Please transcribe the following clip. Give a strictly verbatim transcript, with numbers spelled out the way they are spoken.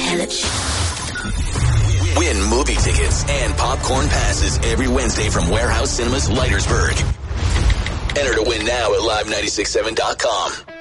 Hellich. Win movie tickets and popcorn passes every Wednesday from Warehouse Cinemas, Leitersburg. Enter to win now at live nine six seven dot com.